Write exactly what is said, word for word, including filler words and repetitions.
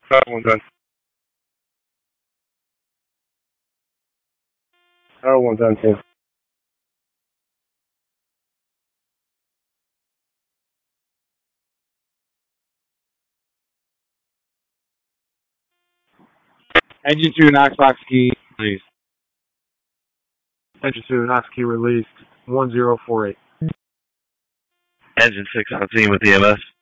Tower one done. Tower one done, team. Engine two, Knoxbox key released. Engine two, Knox key released. one zero four eight. Engine six on scene with E M S.